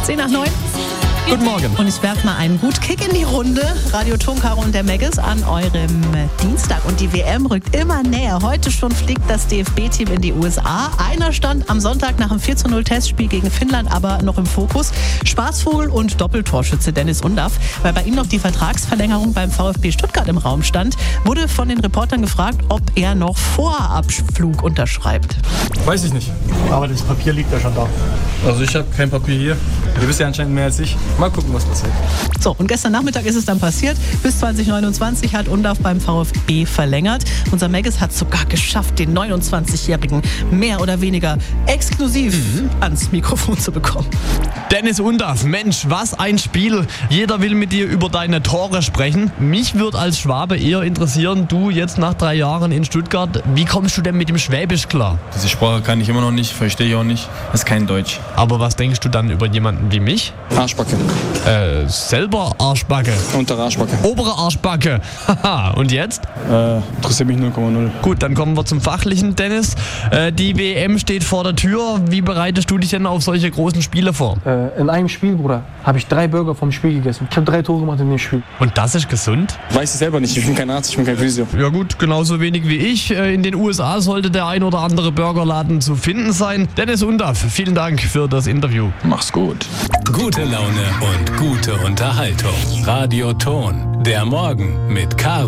10:09. Guten Morgen. Und ich werfe mal einen gut Kick in die Runde. Radio Ton, Caro und der Maggis an eurem Dienstag. Und die WM rückt immer näher. Heute schon fliegt das DFB-Team in die USA. Einer stand am Sonntag nach dem 4:0 Testspiel gegen Finnland aber noch im Fokus. Spaßvogel und Doppeltorschütze Dennis Undaff. Weil bei ihm noch die Vertragsverlängerung beim VfB Stuttgart im Raum stand, wurde von den Reportern gefragt, ob er noch vor Abflug unterschreibt. Weiß ich nicht. Aber das Papier liegt ja schon da. Also ich habe kein Papier hier. Ihr wisst ja anscheinend mehr als ich. Mal gucken, was passiert. So, und gestern Nachmittag ist es dann passiert. Bis 2029 hat Undaff beim VfB verlängert. Unser Maggis hat sogar geschafft, den 29-Jährigen mehr oder weniger exklusiv ans Mikrofon zu bekommen. Dennis Undaff, Mensch, was ein Spiel. Jeder will mit dir über deine Tore sprechen. Mich würde als Schwabe eher interessieren, du jetzt nach 3 Jahren in Stuttgart, wie kommst du denn mit dem Schwäbisch klar? Diese Sprache kann ich immer noch nicht, verstehe ich auch nicht. Das ist kein Deutsch. Aber was denkst du dann über jemanden wie mich? Arschbacke. Selber Arschbacke. Untere Arschbacke. Obere Arschbacke. Haha, und jetzt? Interessiert mich 0,0. Gut, dann kommen wir zum Fachlichen, Dennis. Die WM steht vor der Tür. Wie bereitest du dich denn auf solche großen Spiele vor? In einem Spiel, Bruder, habe ich 3 Burger vom Spiel gegessen. Ich habe 3 Tore gemacht in dem Spiel. Und das ist gesund? Weiß ich selber nicht. Ich bin kein Arzt, ich bin kein Physio. Ja gut, genauso wenig wie ich. In den USA sollte der ein oder andere Burgerladen zu finden sein. Dennis Undaff, vielen Dank für das Interview. Mach's gut. Gute Laune und gute Unterhaltung. Radio Ton, der Morgen mit Caro